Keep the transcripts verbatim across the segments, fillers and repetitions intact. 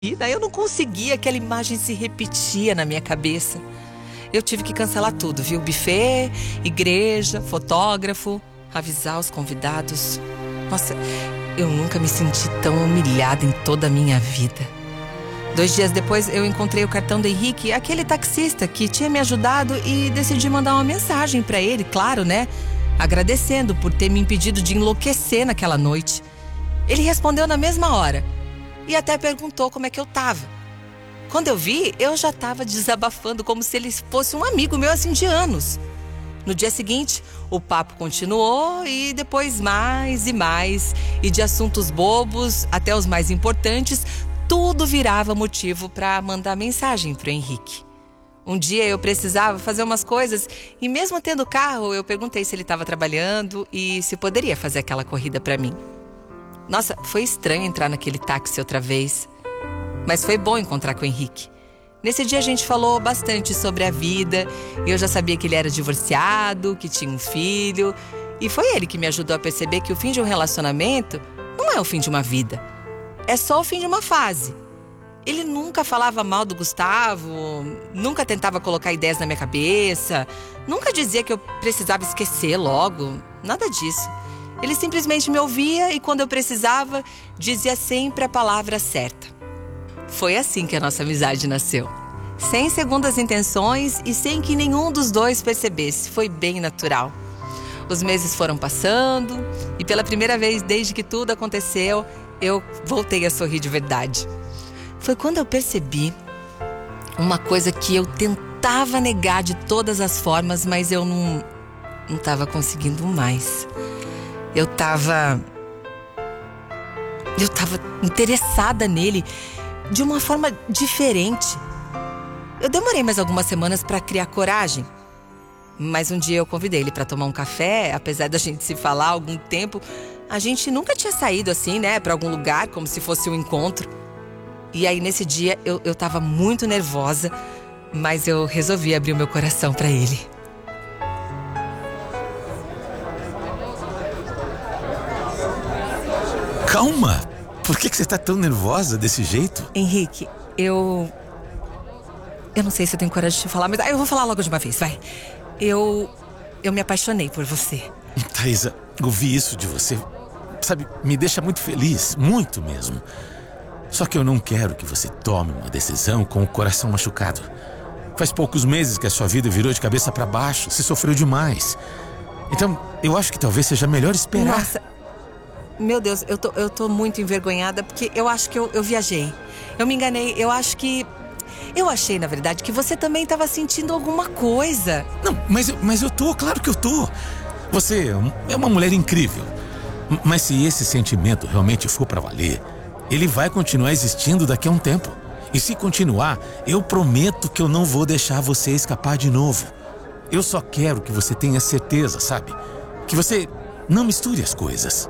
E daí eu não conseguia, aquela imagem se repetia na minha cabeça. Eu tive que cancelar tudo, viu? Buffet, igreja, fotógrafo, avisar os convidados. Nossa, eu nunca me senti tão humilhada em toda a minha vida. Dois dias depois eu encontrei o cartão do Henrique, aquele taxista que tinha me ajudado, e decidi mandar uma mensagem pra ele, claro, né? Agradecendo por ter me impedido de enlouquecer naquela noite. Ele respondeu na mesma hora e até perguntou como é que eu tava. Quando eu vi, eu já tava desabafando como se ele fosse um amigo meu assim de anos. No dia seguinte, o papo continuou e depois mais e mais. E de assuntos bobos até os mais importantes, tudo virava motivo para mandar mensagem pro Henrique. Um dia eu precisava fazer umas coisas e mesmo tendo carro, eu perguntei se ele estava trabalhando e se poderia fazer aquela corrida para mim. Nossa, foi estranho entrar naquele táxi outra vez, mas foi bom encontrar com o Henrique. Nesse dia a gente falou bastante sobre a vida. Eu já sabia que ele era divorciado, que tinha um filho, e foi ele que me ajudou a perceber que o fim de um relacionamento não é o fim de uma vida, é só o fim de uma fase. Ele nunca falava mal do Gustavo, nunca tentava colocar ideias na minha cabeça, nunca dizia que eu precisava esquecer logo, nada disso. Ele simplesmente me ouvia e quando eu precisava, dizia sempre a palavra certa. Foi assim que a nossa amizade nasceu. Sem segundas intenções e sem que nenhum dos dois percebesse. Foi bem natural. Os meses foram passando e pela primeira vez desde que tudo aconteceu, eu voltei a sorrir de verdade. Foi quando eu percebi uma coisa que eu tentava negar de todas as formas, mas eu não não estava conseguindo mais. Eu estava eu estava interessada nele de uma forma diferente. Eu demorei mais algumas semanas para criar coragem, mas um dia eu convidei ele para tomar um café. Apesar da gente se falar há algum tempo, a gente nunca tinha saído assim, né, para algum lugar como se fosse um encontro. E aí nesse dia eu, eu tava muito nervosa, mas eu resolvi abrir o meu coração para ele. Calma! Por que que você tá tão nervosa desse jeito? Henrique, eu... Eu não sei se eu tenho coragem de te falar, mas eu vou falar logo de uma vez, vai. Eu... Eu me apaixonei por você. Thaisa, ouvir isso de você, sabe, me deixa muito feliz, muito mesmo. Só que eu não quero que você tome uma decisão com o coração machucado. Faz poucos meses que a sua vida virou de cabeça pra baixo, você sofreu demais. Então, eu acho que talvez seja melhor esperar. Nossa, meu Deus, eu tô, eu tô muito envergonhada porque eu acho que eu, eu viajei. Eu me enganei, eu acho que... Eu achei, na verdade, que você também estava sentindo alguma coisa. Não, mas, eu- mas eu tô, claro que eu tô. Você é um- é uma mulher incrível. M- Mas se esse sentimento realmente for pra valer, ele vai continuar existindo daqui a um tempo. E se continuar, eu prometo que eu não vou deixar você escapar de novo. Eu só quero que você tenha certeza, sabe? Que você não misture as coisas.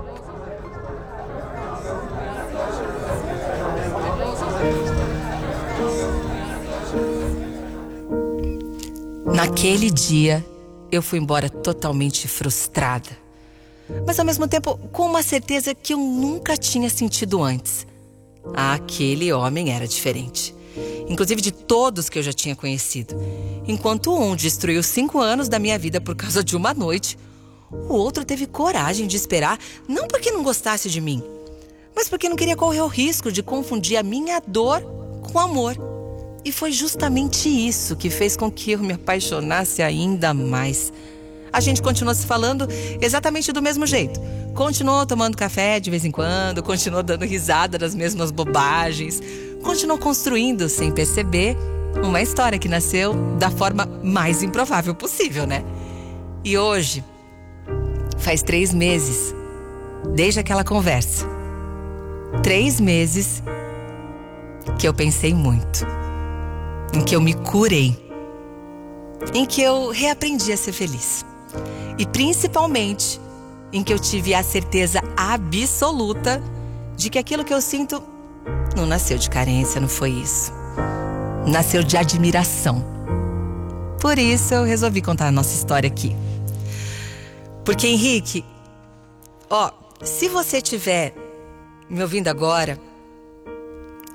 Naquele dia, eu fui embora totalmente frustrada. Mas ao mesmo tempo, com uma certeza que eu nunca tinha sentido antes. Aquele homem era diferente. Inclusive de todos que eu já tinha conhecido. Enquanto um destruiu cinco anos da minha vida por causa de uma noite, o outro teve coragem de esperar, não porque não gostasse de mim, mas porque não queria correr o risco de confundir a minha dor com amor. E foi justamente isso que fez com que eu me apaixonasse ainda mais. A gente continuou se falando exatamente do mesmo jeito. Continuou tomando café de vez em quando, continuou dando risada das mesmas bobagens, continuou construindo, sem perceber, uma história que nasceu da forma mais improvável possível, né? E hoje, faz três meses, desde aquela conversa. Três meses que eu pensei muito. Em que eu me curei, em que eu reaprendi a ser feliz e principalmente em que eu tive a certeza absoluta de que aquilo que eu sinto não nasceu de carência, não foi isso. Nasceu de admiração. Por isso eu resolvi contar a nossa história aqui. Porque, Henrique, ó, se você estiver me ouvindo agora,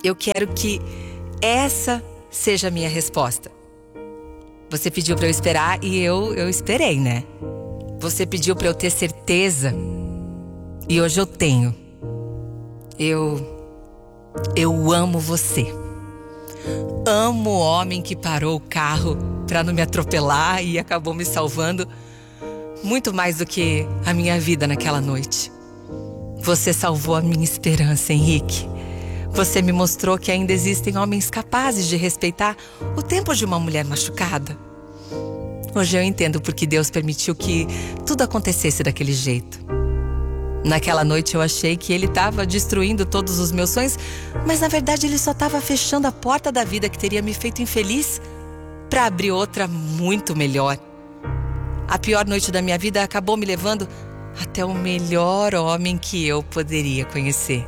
Eu quero que essa seja a minha resposta. Você pediu pra eu esperar e eu, eu esperei, né? Você pediu pra eu ter certeza e hoje eu tenho. Eu... Eu amo você. Amo o homem que parou o carro pra não me atropelar e acabou me salvando muito mais do que a minha vida naquela noite. Você salvou a minha esperança, Henrique. Você me mostrou que ainda existem homens capazes de respeitar o tempo de uma mulher machucada. Hoje eu entendo porque Deus permitiu que tudo acontecesse daquele jeito. Naquela noite eu achei que Ele estava destruindo todos os meus sonhos, mas na verdade Ele só estava fechando a porta da vida que teria me feito infeliz para abrir outra muito melhor. A pior noite da minha vida acabou me levando até o melhor homem que eu poderia conhecer.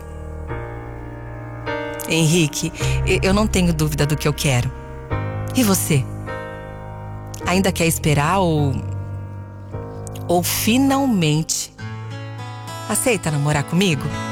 Henrique, eu não tenho dúvida do que eu quero. E você? Ainda quer esperar ou... Ou finalmente aceita namorar comigo?